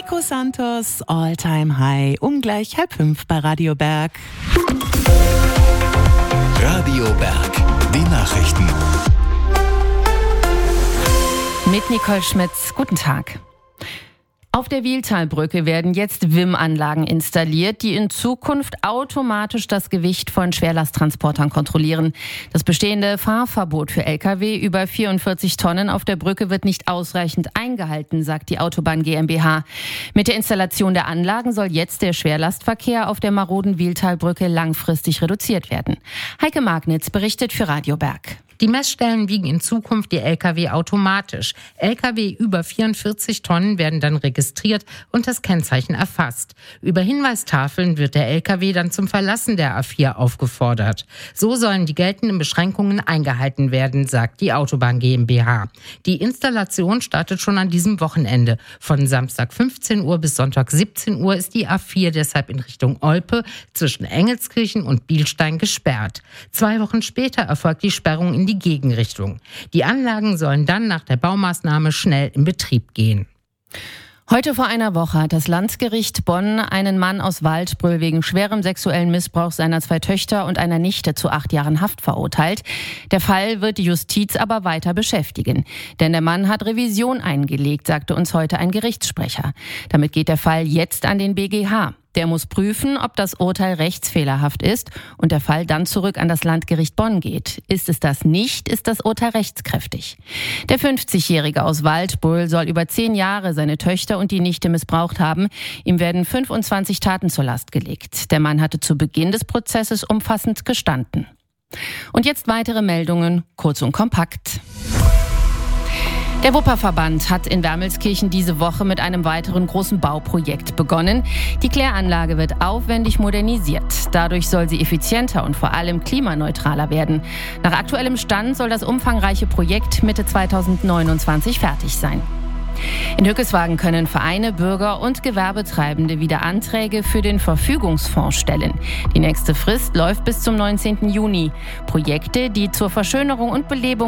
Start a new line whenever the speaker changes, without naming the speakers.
Nico Santos, All Time High, gleich 4:30 bei Radio Berg.
Radio Berg, die Nachrichten.
Mit Nicole Schmitz, guten Tag. Auf der Wiehltalbrücke werden jetzt WIM-Anlagen installiert, die in Zukunft automatisch das Gewicht von Schwerlasttransportern kontrollieren. Das bestehende Fahrverbot für Lkw über 44 Tonnen auf der Brücke wird nicht ausreichend eingehalten, sagt die Autobahn GmbH. Mit der Installation der Anlagen soll jetzt der Schwerlastverkehr auf der maroden Wiehltalbrücke langfristig reduziert werden. Heike Magnitz berichtet für Radio Berg.
Die Messstellen wiegen in Zukunft die Lkw automatisch. Lkw über 44 Tonnen werden dann registriert und das Kennzeichen erfasst. Über Hinweistafeln wird der Lkw dann zum Verlassen der A4 aufgefordert. So sollen die geltenden Beschränkungen eingehalten werden, sagt die Autobahn GmbH. Die Installation startet schon an diesem Wochenende. Von Samstag 15 Uhr bis Sonntag 17 Uhr ist die A4 deshalb in Richtung Olpe zwischen Engelskirchen und Bielstein gesperrt. 2 Wochen später erfolgt die Sperrung in die Gegenrichtung. Die Anlagen sollen dann nach der Baumaßnahme schnell in Betrieb gehen.
Heute vor einer Woche hat das Landgericht Bonn einen Mann aus Waldbröl wegen schwerem sexuellen Missbrauchs seiner 2 Töchter und einer Nichte zu 8 Jahren Haft verurteilt. Der Fall wird die Justiz aber weiter beschäftigen. Denn der Mann hat Revision eingelegt, sagte uns heute ein Gerichtssprecher. Damit geht der Fall jetzt an den BGH. Der muss prüfen, ob das Urteil rechtsfehlerhaft ist und der Fall dann zurück an das Landgericht Bonn geht. Ist es das nicht, ist das Urteil rechtskräftig. Der 50-Jährige aus Waldbröl soll über 10 Jahre seine Töchter und die Nichte missbraucht haben. Ihm werden 25 Taten zur Last gelegt. Der Mann hatte zu Beginn des Prozesses umfassend gestanden. Und jetzt weitere Meldungen, kurz und kompakt. Der Wupperverband hat in Wermelskirchen diese Woche mit einem weiteren großen Bauprojekt begonnen. Die Kläranlage wird aufwendig modernisiert. Dadurch soll sie effizienter und vor allem klimaneutraler werden. Nach aktuellem Stand soll das umfangreiche Projekt Mitte 2029 fertig sein. In Hückeswagen können Vereine, Bürger und Gewerbetreibende wieder Anträge für den Verfügungsfonds stellen. Die nächste Frist läuft bis zum 19. Juni. Projekte, die zur Verschönerung und Belebung